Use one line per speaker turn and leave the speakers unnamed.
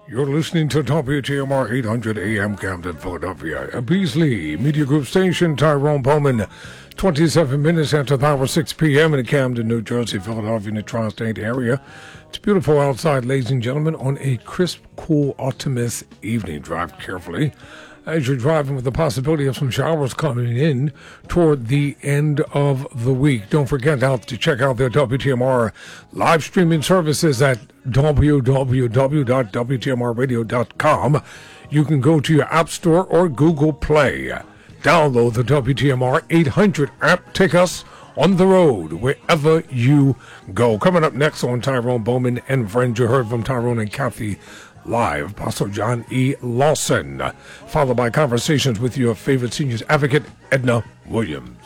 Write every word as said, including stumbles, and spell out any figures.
You're listening to W T M R eight hundred A M Camden, Philadelphia. A Beasley Media Group station, Tyrone Bowman, twenty-seven minutes after the hour, six p.m. in Camden, New Jersey, Philadelphia, in the tri-state area. It's beautiful outside, ladies and gentlemen, on a crisp, cool, autumnous evening. Drive carefully as you're driving with the possibility of some showers coming in toward the end of the week. Don't forget out to check out their W T M R live streaming services at w w w dot w t m r radio dot com. You can go to your App Store or Google Play. Download the W T M R eight hundred app. Take us on the road wherever you go. Coming up next on Tyrone Bowman and Friends, you heard from Tyrone and Kathy live, Apostle John E. Lawson, followed by conversations with your favorite seniors advocate, Edna Williams.